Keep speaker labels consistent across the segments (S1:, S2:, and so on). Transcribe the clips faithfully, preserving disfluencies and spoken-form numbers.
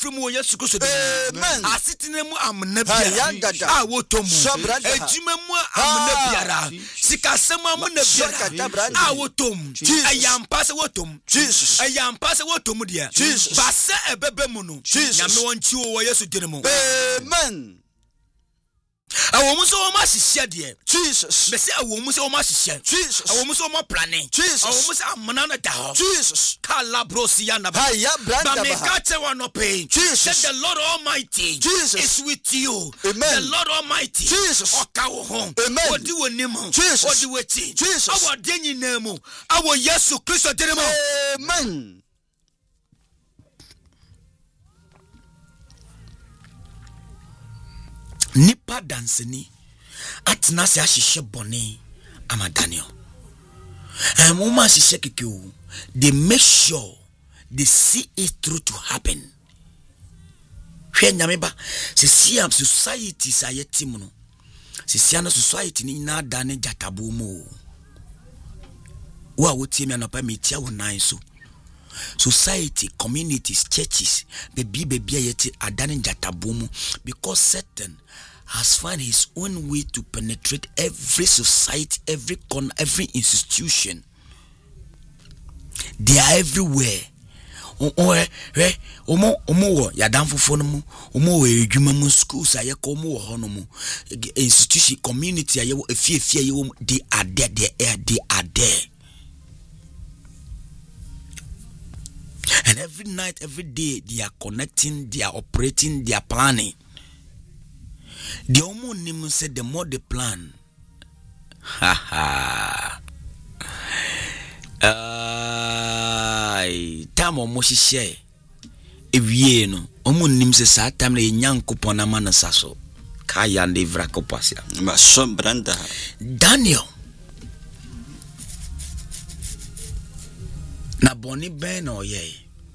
S1: free mu Yesu Kristo de.
S2: Amen.
S1: Asitene mu amna biara. Ah wotomu. Ejuma mu amna biara. Sikasem amna biara. Ah wotomu. Ayampa se wotomu.
S2: Jesus.
S1: Ayampa se wotomu dia. Basa ebebe mu no. Nyame wonchi wo Yesu de mu.
S2: Amen.
S1: Awo so o ma hihye de.
S2: Jesus.
S1: Me say awo so o ma hihye.
S2: Jesus.
S1: Awo so o ma planning.
S2: Jesus.
S1: Awo so amna na da ho.
S2: Jesus.
S1: Kala brosi ya na ba.
S2: Haya branda
S1: But me
S2: ba.
S1: catch one no pain.
S2: Jesus.
S1: That the Lord Almighty
S2: Jesus.
S1: is with you.
S2: Amen.
S1: The Lord Almighty.
S2: Jesus.
S1: Oka wo home.
S2: Amen.
S1: Odi wo nim.
S2: Jesus.
S1: Odi weti.
S2: Jesus.
S1: Awo denyi na mu. Awo Yesu Kristo de mu.
S2: Amen.
S1: Nipa danseni atena se ahihye bone ama Daniel. And woman ahihye keke o. They make sure they see it through to happen. Hwe nyame ba se siam society sa yetim no. Se siam society ni na da ne jatabo mu. Wa wotie me anopa me tia wo nan so. Society, communities, churches, baby baby yeti adane jatabo mu because Satan has found his own way to penetrate every society, every con, every institution. They are everywhere. Oh, eh, omo, omo, ya danfo mu, omo, edwuma mu, schools aye ko omo ho no mu, institution, community aye wo efie efie aye wo, they are there, they are, they are there. And every night, every day, they are connecting, they are operating, they are planning. The Omo Nimu said the more they plan, ha ha. Ay, time Omo share. Ewie no, Omo Nimu se sa time le nyanko pona mana saso. Kaya nde vrako pasia.
S2: Ma sombranda.
S1: Daniel. Na boni ben oye.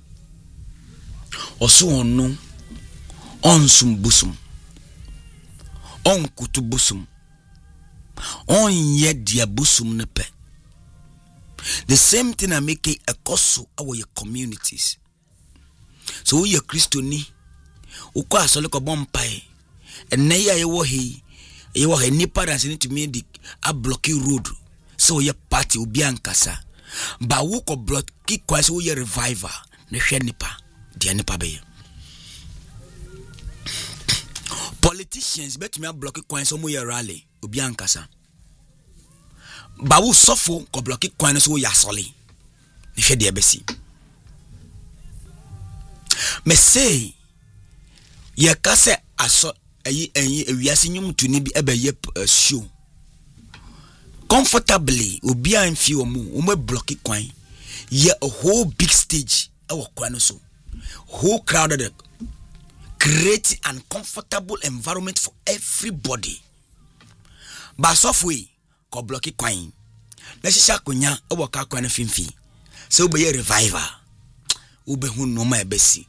S1: Osu onu onsum busum. On kutu busum. On ye dia busum nepe. The same thing I make a koso our your communities. So we your Christo ni. Ukwa asole ko bompai. And na ya ye wo he. Ye wo he nipa dance need to me the a blocky road. So your party will be ankasa. Ba wo ko blocky kwase wo ye revival. Ne hwe nipa. Dia nipa be. Politicians bet me block kwan so mo ye rally obi ankasa. Ba wo sofo ko block kwan so ya sole. Ne hwe de besi. Me say ye ka se aso ayi ayi ewiase nyum tuni bi ebe ye show. Comfortably obi anfi omu omo block kwan ye a whole big stage e wo kwan so. Who crowded it? Create an comfortable environment for everybody. Basofwe ko block kwan. Na shisha konya e wo ka kwan finfi. Se obe ye revival. Obe hu no ma ebesi.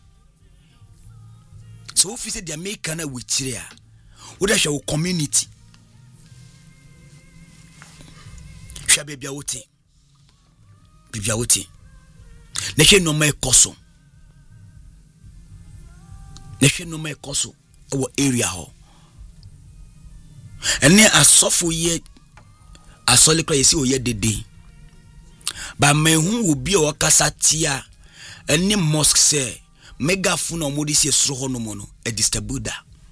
S1: So if you say the American with Syria, what is your community? Shabe biawote. Biawote. Neke no mai koso. Neke no mai koso. Our area ho. And then asofo ye asole kra yesi oye dede. Ba mehu obi o kasa tia eni mosque say megaphone o modi se sro ho no mo no e distributor.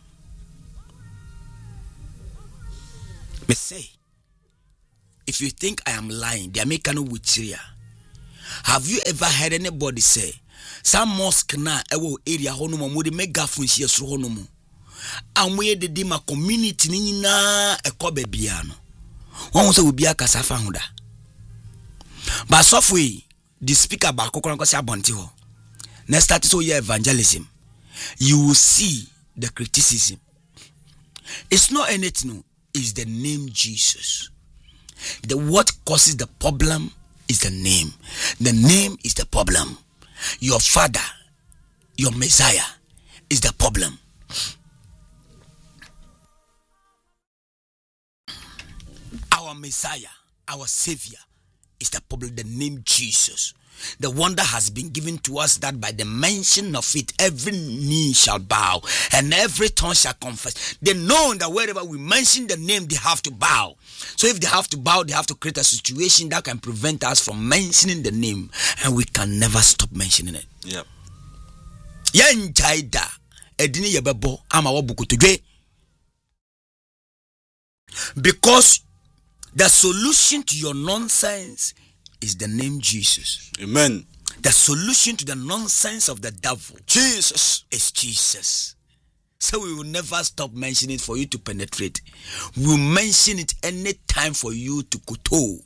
S1: Me say, if you think I am lying, the American with Syria. Have you ever heard anybody say some mosque na ewo area ho no mo modi megaphone se sro ho no mo? Amwe de ma community ni nyina ekobe bia no. Won say obi akasa fa hoda. Ba sofwe the speaker ba kokon ko se abonte ho. Next start so your evangelism. You will see the criticism. It's not anything, no. It's the name Jesus. The what causes the problem is the name. The name is the problem. Your father, your Messiah is the problem. Our Messiah, our Savior is the problem. The name Jesus. The wonder has been given to us that by the mention of it, every knee shall bow and every tongue shall confess. They know that wherever we mention the name, they have to bow. So if they have to bow, they have to create a situation that can prevent us from mentioning the name, and we can never stop mentioning it.
S2: Yep.
S1: Yen jaida edini yebebo ama wabukutudwe. Because the solution to your nonsense is the name Jesus.
S2: Amen.
S1: The solution to the nonsense of the devil,
S2: Jesus,
S1: is Jesus. So we will never stop mentioning it for you to penetrate. We will mention it any time for you to kuto.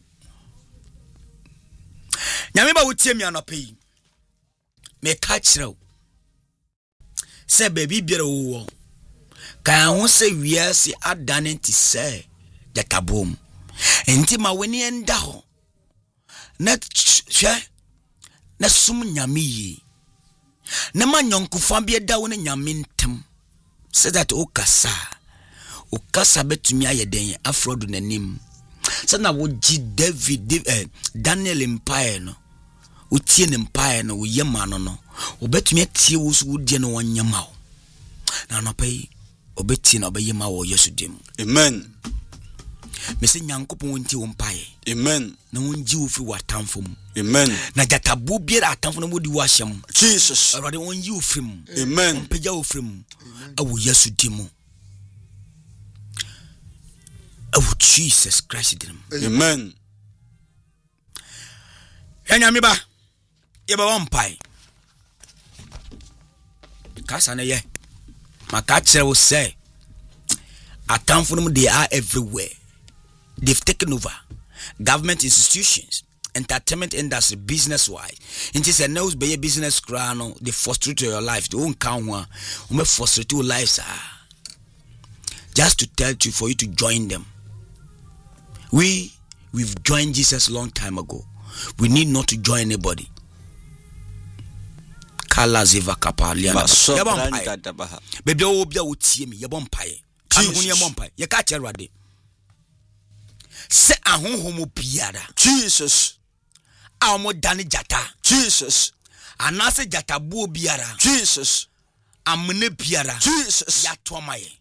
S1: Nyameba wutie mi anope. Me catch you. Say baby biere wo. Kan ho say wiase adane ti say jatabom. Enti ma weni enda ho. Net hwe na sum nyame yi. Na ma nyonkufa bi da wo ne nyame ntem. Say that okasa. Okasa betumi ayeden afrodo nanim. Say na wo gi David eh, Daniel empire no. Utie ne empire no wo yema no no. Obetumi atie wo so wo die no wonyama wo. Na no pay obetie na obeyema wo Yesu dim.
S2: Amen.
S1: Mese nyankopon wonti wo mpae.
S2: Amen.
S1: Na wonji wo fi watamfo mu.
S2: Amen.
S1: Na jatabu biara atamfo no modi wo ahyem.
S2: Jesus.
S1: Already wonji wo fi mu.
S2: Amen.
S1: Peja wo fi mu. Awo Yesu dim. Awo Jesus Christ dim.
S2: Amen.
S1: Yanya mi ba. Ye ba wo mpae. Kasa na ye. Maka kire wo say atamfo no they are everywhere. They've taken over government institutions, entertainment industry, business-wise. And just a nose be a business crown, they frustrate your life. They won't count one, who frustrate your lives. Just to tell you for you to join them. We we've joined Jesus a long time ago. We need not to join anybody. Kala ziva kapaliana. Baby, oh, be a utie me. Yabon pie. You catch a radi. Se ahonhomo biara.
S2: Jesus.
S1: Amo dani jata.
S2: Jesus.
S1: Anase jata buo biara.
S2: Jesus.
S1: Amune biara.
S2: Jesus.
S1: Ya tomaye.